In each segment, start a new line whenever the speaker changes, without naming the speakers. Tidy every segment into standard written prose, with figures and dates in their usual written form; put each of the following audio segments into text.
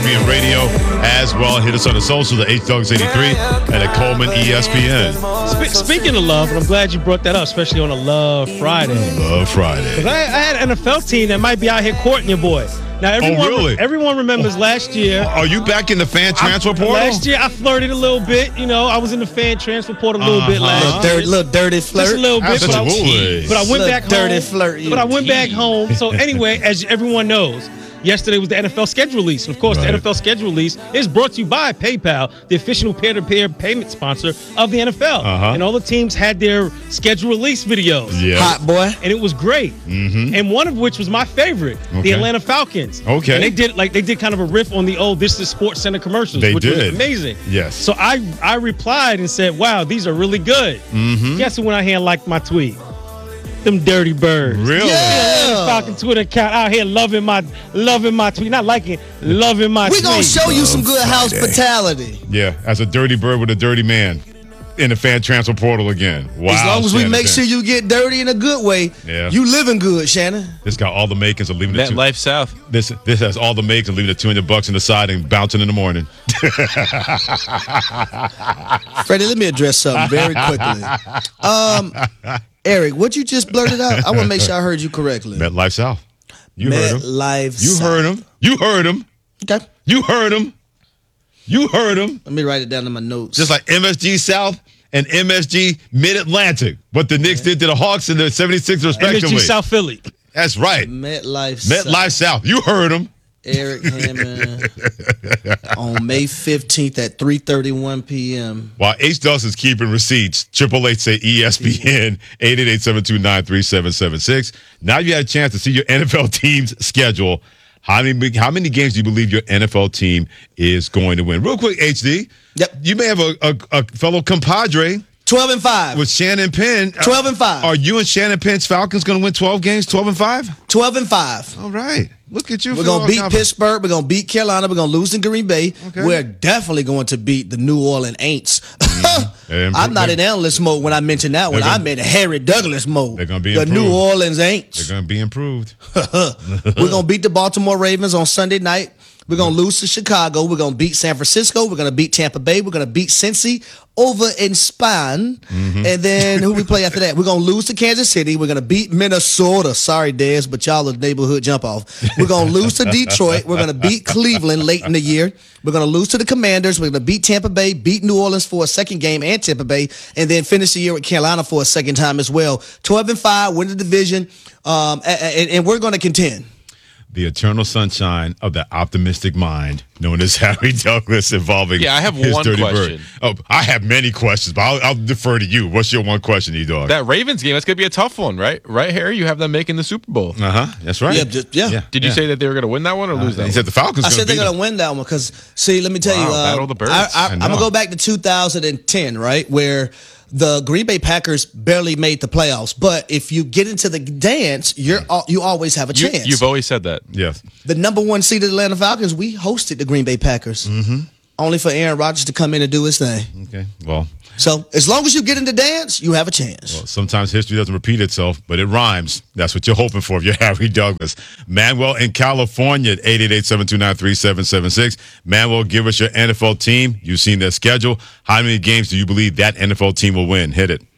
ESPN Radio as well. Hit us on the social, the HDugs83 and at Coleman ESPN.
Speaking of love, and I'm glad you brought that up, especially on a Love Friday.
Love Friday.
I had an NFL team that might be out here courting your boy. Now, everyone remembers last year.
Are you back in the fan transfer portal?
Last year, I flirted a little bit. I was in the fan transfer portal a little bit last year.
Little dirty flirt.
Just a little bit.
Absolutely.
But I went back home.
Dirty flirt.
But I went back home. So anyway, as everyone knows, yesterday was the NFL schedule release. And of course, the NFL schedule release is brought to you by PayPal, the official peer-to-peer payment sponsor of the NFL. And all the teams had their schedule release videos.
Yeah.
Hot boy.
And it was great. And one of which was my favorite, the Atlanta Falcons.
Okay.
And they did kind of a riff on the old This Is Sports Center commercials, which was amazing.
Yes.
So I replied and said, wow, these are really good. Guess who went out here and liked my tweet? Them dirty birds.
Really?
Yeah. Falcon Twitter account out here loving my tweet. Not liking, loving my tweet.
We're going to show you some good hospitality.
Yeah, as a dirty bird with a dirty man in the fan transfer portal again. Wow.
As long as we
Shannon
make sure you get dirty in a good way, you living good, Shannon.
This got all the makings of leaving the
MetLife South.
This has all the makings of leaving the $200 in the side and bouncing in the morning.
Freddie, let me address something very quickly. Eric, what you just blurted out? I want to make sure I heard you correctly.
MetLife South. You heard him.
MetLife South.
You heard him.
Okay.
You heard him.
Let me write it down in my notes.
Just like MSG South and MSG Mid-Atlantic. What the Knicks did to the Hawks and the 76ers respectively.
MSG South Philly.
That's right.
MetLife
South. You heard him.
Eric Hammond on May 15th at 3:31 p.m.
While H-Dust is keeping receipts, 888 say ESPN, 888-729-3776. Now you had a chance to see your NFL team's schedule. How many games do you believe your NFL team is going to win? Real quick, HD.
Yep.
You may have a fellow compadre.
12-5.
With Shannon Penn.
12-5.
Are you and Shannon Penn's Falcons going to win 12 games, 12-5?
12-5.
All right. Look at you.
We're going to beat Pittsburgh. We're going to beat Carolina. We're going to lose in Green Bay. Okay. We're definitely going to beat the New Orleans Aints. I'm not in analyst mode when I mention that one. I'm in Harry Douglas mode.
They're going to be
improved. The New Orleans Aints.
They're going to be improved.
We're going to beat the Baltimore Ravens on Sunday night. We're going to lose to Chicago. We're going to beat San Francisco. We're going to beat Tampa Bay. We're going to beat Cincy over in Spain. And then who we play after that? We're going to lose to Kansas City. We're going to beat Minnesota. Sorry, Dez, but y'all are neighborhood jump off. We're going to lose to Detroit. We're going to beat Cleveland late in the year. We're going to lose to the Commanders. We're going to beat Tampa Bay, beat New Orleans for a second game and Tampa Bay, and then finish the year with Carolina for a second time as well. 12-5, win the division, and we're going to contend.
The eternal sunshine of the optimistic mind known as Harry Douglas involving
I have
his
one
dirty
question.
bird. Oh, I have many questions, but I'll defer to you. What's your one question, E-Dog?
That Ravens game, that's going to be a tough one, right? Right, Harry? You have them making the Super Bowl.
That's right.
Yeah.
Did you say that they were going to win that one or lose that one?
He said the Falcons
I said they're going to win that one because, see, let me tell you.
Battle of the Birds.
I'm going to go back to 2010, right, where the Green Bay Packers barely made the playoffs. But if you get into the dance, you always have a chance.
You've always said that.
Yes.
The number one seeded Atlanta Falcons, we hosted the Green Bay Packers. Only for Aaron Rodgers to come in and do his thing.
Okay, well.
So as long as you get in the dance, you have a chance.
Well, sometimes history doesn't repeat itself, but it rhymes. That's what you're hoping for if you're Harry Douglas. Manuel in California at 888-729-3776. Manuel, give us your NFL team. You've seen their schedule. How many games do you believe that NFL team will win? Hit it.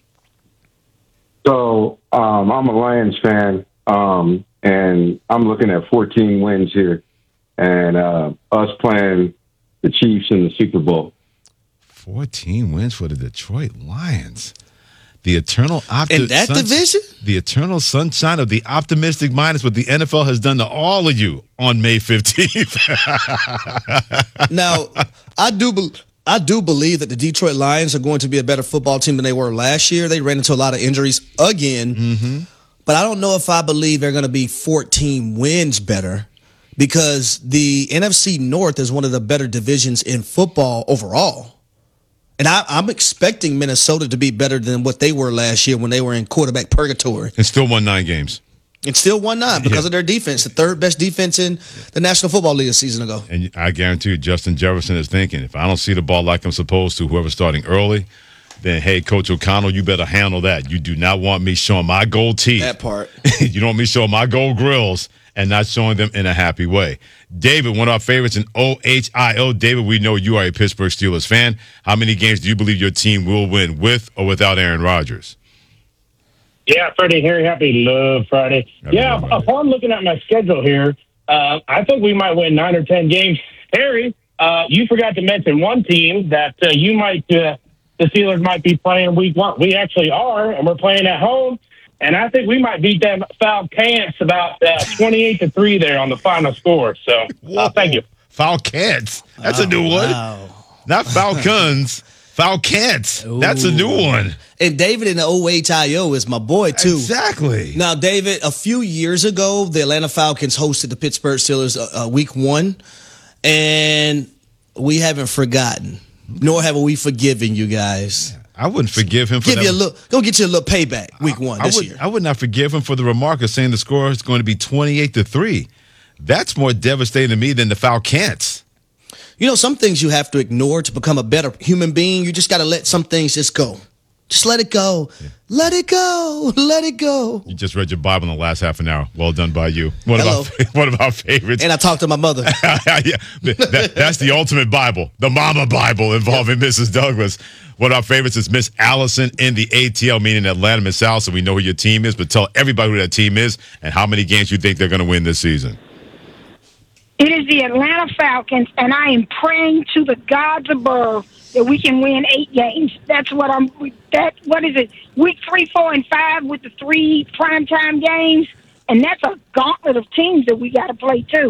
So I'm a Lions fan, and I'm looking at 14 wins here, and us playing the Chiefs in the Super Bowl.
14 wins for the Detroit Lions. The eternal
division?
The eternal sunshine of the optimistic mind is what the NFL has done to all of you on May 15th.
Now, I do believe that the Detroit Lions are going to be a better football team than they were last year. They ran into a lot of injuries again. But I don't know if I believe they're going to be 14 wins better because the NFC North is one of the better divisions in football overall. And I'm expecting Minnesota to be better than what they were last year when they were in quarterback purgatory.
And still won 9 games.
And still won 9 because of their defense, the third best defense in the National Football League a season ago.
And I guarantee you, Justin Jefferson is thinking, if I don't see the ball like I'm supposed to, whoever's starting early, then, hey, Coach O'Connell, you better handle that. You do not want me showing my gold teeth.
That part.
You don't want me showing my gold grills and not showing them in a happy way. David, one of our favorites in OHIO. David, we know you are a Pittsburgh Steelers fan. How many games do you believe your team will win with or without Aaron Rodgers?
Yeah, Freddie, Harry, happy love Friday. Upon looking at my schedule here, I think we might win 9 or 10 games. Harry, you forgot to mention one team that the Steelers might be playing week 1. We actually are, and we're playing at home. And I think we might beat them Falcons about 28-3 there on the final score. So, thank you.
Falcons. That's a new one.
Wow.
Not Falcons. Falcons. That's a new one.
And David in the OHIO is my boy, too.
Exactly.
Now, David, a few years ago, the Atlanta Falcons hosted the Pittsburgh Steelers week 1, and we haven't forgotten, nor have we forgiven you guys.
I wouldn't forgive him for that.
Go get you a little payback week 1 this year.
I would not forgive him for the remark of saying the score is going to be 28-3. That's more devastating to me than the Falcons.
You know, some things you have to ignore to become a better human being. You just got to let some things just go. Just let it go. Yeah. Let it go. Let it go.
You just read your Bible in the last half an hour. Well done by you. One of our favorites.
And I talked to my mother.
Yeah, that's the ultimate Bible, the Mama Bible involving Mrs. Douglas. One of our favorites is Miss Allison in the ATL, meaning Atlanta. Miss Allison, we know who your team is, but tell everybody who that team is and how many games you think they're going to win this season.
It is the Atlanta Falcons, and I am praying to the gods above that we can win 8 games. That's what what is it? Week 3, 4, and 5 with the 3 primetime games, and that's a gauntlet of teams that we got to play too.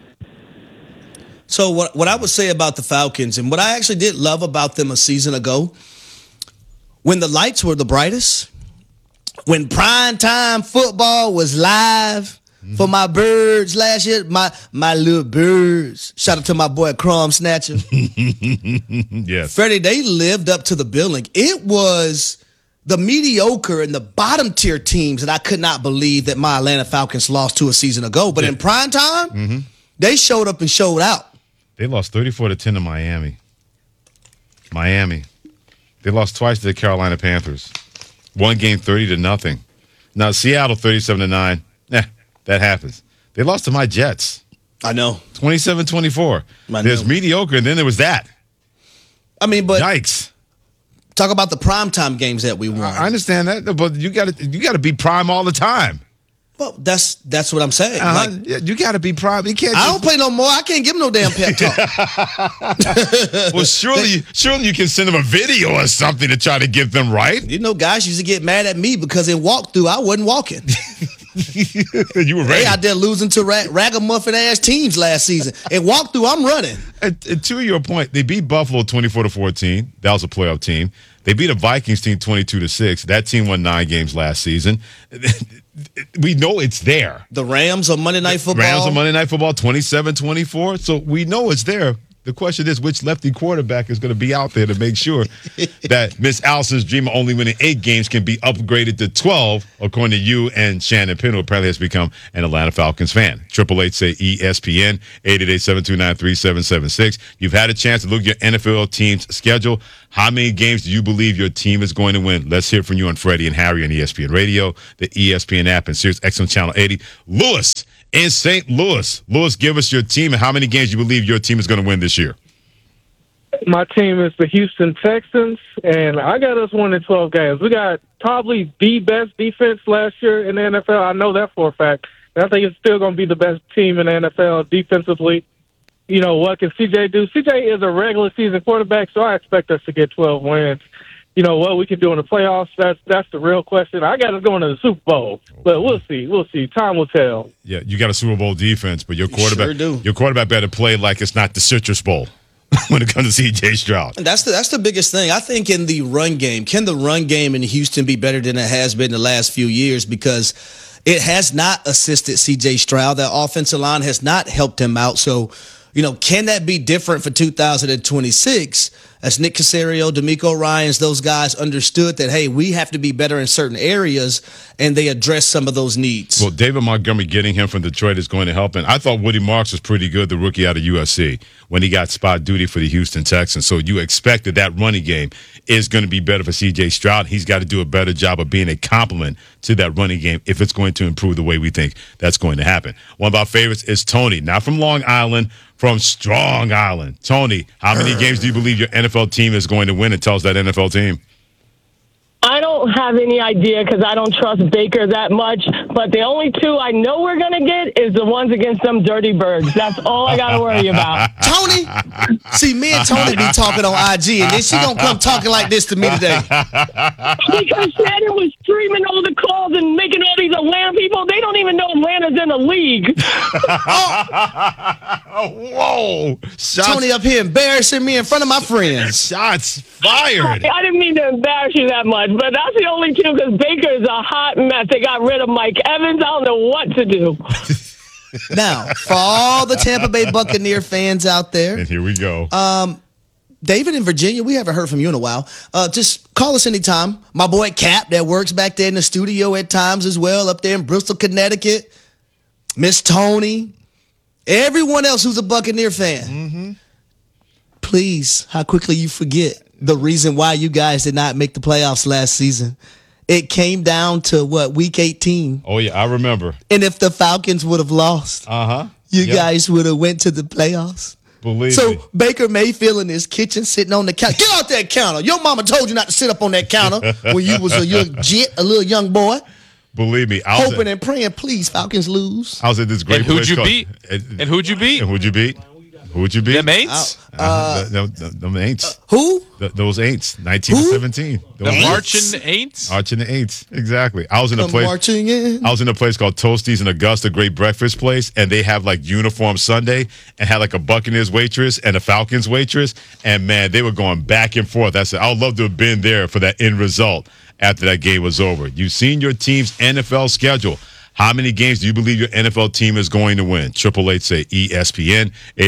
So what I would say about the Falcons, and what I actually did love about them a season ago, when the lights were the brightest, when primetime football was live, for my birds last year, my little birds. Shout out to my boy Crumb Snatcher.
Yes.
Freddie, they lived up to the billing. It was the mediocre and the bottom tier teams that I could not believe that my Atlanta Falcons lost to a season ago. But in prime time, they showed up and showed out.
They lost 34-10 to Miami. They lost twice to the Carolina Panthers. One game 30-0. Now Seattle 37-9. That happens. They lost to my Jets.
I know.
27-24. There's mediocre, and then there was that.
I mean, but
yikes.
Talk about the primetime games that we won.
I understand that, but you got to be prime all the time.
Well, that's what I'm saying.
You got to be prime. You can't.
I don't play no more. I can't give them no damn pep talk.
Well, surely you can send them a video or something to try to get them right.
You know, guys used to get mad at me because in walkthrough I wasn't walking.
You were ready.
They out there losing to ragamuffin ass teams last season. And walkthrough, I'm running.
And to your point, they beat Buffalo 24-14. That was a playoff team. They beat a Vikings team 22-6. That team won 9 games last season. We know it's there.
The Rams on Monday Night Football.
27-24. So we know it's there. The question is, which lefty quarterback is going to be out there to make sure that Miss Allison's dream of only winning 8 games can be upgraded to 12, according to you and Shannon Penn, who apparently has become an Atlanta Falcons fan. 888 say ESPN, 888-729-3776. You've had a chance to look at your NFL team's schedule. How many games do you believe your team is going to win? Let's hear from you on Freddie and Harry on ESPN Radio, the ESPN app, and Sirius XM Channel 80. Lewis in St. Louis. Lewis, give us your team and how many games you believe your team is going to win this year.
My team is the Houston Texans, and I got us winning 12 games. We got probably the best defense last year in the NFL. I know that for a fact. And I think it's still going to be the best team in the NFL defensively. You know, what can CJ do? CJ is a regular season quarterback, so I expect us to get 12 wins. You know, what we can do in the playoffs, that's the real question. I got us going to the Super Bowl, but we'll see. We'll see. Time will tell.
Yeah, you got a Super Bowl defense, but your quarterback,
sure do.
Your quarterback better play like it's not the Citrus Bowl when it comes to C.J. Stroud.
That's the biggest thing. I think in the run game, can the run game in Houston be better than it has been the last few years? Because it has not assisted C.J. Stroud. That offensive line has not helped him out. So Can that be different for 2026? As Nick Caserio, D'Amico Ryans, those guys understood that, hey, we have to be better in certain areas, and they address some of those needs.
Well, David Montgomery getting him from Detroit is going to help. And I thought Woody Marks was pretty good, the rookie out of USC, when he got spot duty for the Houston Texans. So you expect that running game is going to be better for C.J. Stroud. He's got to do a better job of being a complement to that running game if it's going to improve the way we think that's going to happen. One of our favorites is Tony, not from Long Island, from Strong Island. Tony, how many games do you believe your NFL team is going to win, and tell us that NFL team?
I don't have any idea because I don't trust Baker that much. But the only two I know we're going to get is the ones against them dirty birds. That's all I got to worry about.
Tony? See, me and Tony be talking on IG, and then she going to come talking like this to me today.
Because Shannon was streaming all the calls and making all these Atlanta people. They don't even know Atlanta's in the league.
Whoa.
Tony up here embarrassing me in front of my friends.
Shots fired.
I didn't mean to embarrass you that much, but that's the only two because Baker is a hot mess. They got rid of Mike Evans. I don't know what to do.
Now, for all the Tampa Bay Buccaneer fans out there.
And here we go.
David in Virginia, we haven't heard from you in a while. Just call us anytime. My boy Cap that works back there in the studio at times as well, up there in Bristol, Connecticut. Miss Tony. Everyone else who's a Buccaneer fan. Mm-hmm. Please, how quickly you forget the reason why you guys did not make the playoffs last season. It came down to, week 18?
Oh, yeah, I remember.
And if the Falcons would have lost, you guys would have went to the playoffs.
Believe
me.
So
Baker Mayfield in his kitchen sitting on the counter. Get off that counter. Your mama told you not to sit up on that counter when you was a little young boy.
Believe me.
Hoping and praying, please, Falcons lose.
I was at this great
and who'd you beat? And who'd you beat? Who'd you beat? Them Aints?
Them Aints.
Who?
Those Aints. 19-17.
The Marching Aints?
Marching the Aints. Exactly. I was in a place.
Marching in.
I was in a place called Toasties in Augusta, great breakfast place, and they have like uniform Sunday and had like a Buccaneers waitress and a Falcons waitress, and man, they were going back and forth. I said, I would love to have been there for that end result after that game was over. You've seen your team's NFL schedule. How many games do you believe your NFL team is going to win? 888 say ESPN,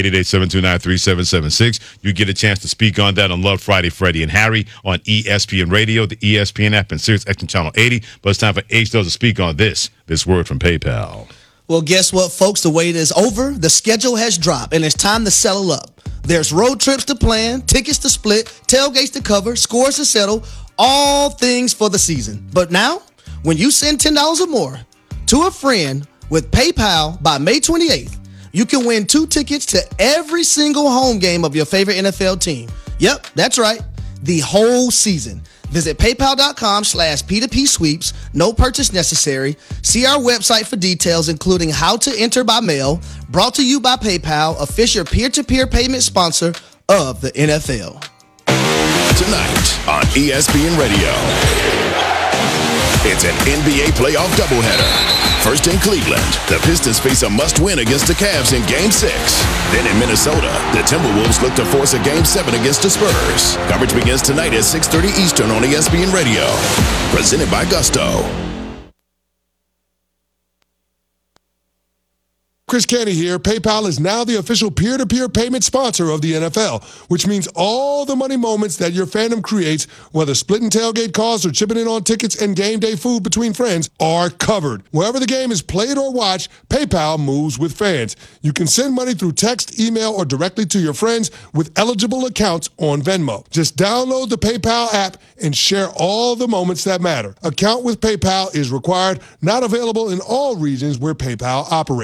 888-729-3776. You get a chance to speak on that on Love Friday, Freddie and Harry on ESPN Radio, the ESPN app, and Sirius XM Channel 80. But it's time for H-Dubs to speak on this word from PayPal.
Well, guess what, folks? The wait is over. The schedule has dropped, and it's time to settle up. There's road trips to plan, tickets to split, tailgates to cover, scores to settle, all things for the season. But now, when you send $10 or more to a friend with PayPal by May 28th, you can win 2 tickets to every single home game of your favorite NFL team. Yep, that's right. The whole season. Visit paypal.com/P2P sweeps. No purchase necessary. See our website for details, including how to enter by mail. Brought to you by PayPal, official peer-to-peer payment sponsor of the NFL.
Tonight on ESPN Radio. It's an NBA playoff doubleheader. First in Cleveland, the Pistons face a must-win against the Cavs in Game 6. Then in Minnesota, the Timberwolves look to force a Game 7 against the Spurs. Coverage begins tonight at 6:30 Eastern on ESPN Radio. Presented by Gusto.
Chris Canty here. PayPal is now the official peer-to-peer payment sponsor of the NFL, which means all the money moments that your fandom creates, whether splitting tailgate costs or chipping in on tickets and game day food between friends, are covered. Wherever the game is played or watched, PayPal moves with fans. You can send money through text, email, or directly to your friends with eligible accounts on Venmo. Just download the PayPal app and share all the moments that matter. Account with PayPal is required, not available in all regions where PayPal operates.